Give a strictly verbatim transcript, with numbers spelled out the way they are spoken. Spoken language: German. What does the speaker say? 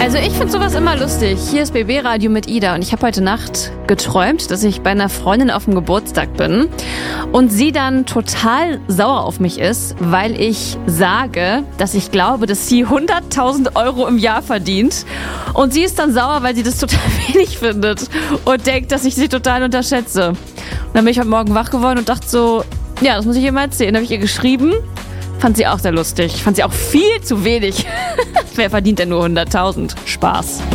Also ich finde sowas immer lustig. Hier ist B B-Radio mit Ida und ich habe heute Nacht geträumt, dass ich bei einer Freundin auf dem Geburtstag bin und sie dann total sauer auf mich ist, weil ich sage, dass ich glaube, dass sie hunderttausend Euro im Jahr verdient, und sie ist dann sauer, weil sie das total wenig findet und denkt, dass ich sie total unterschätze. Und dann bin ich heute Morgen wach geworden und dachte so, ja, das muss ich ihr mal erzählen. Dann habe ich ihr geschrieben. Fand sie auch sehr lustig. Fand sie auch viel zu wenig. Wer verdient denn nur hunderttausend? Spaß.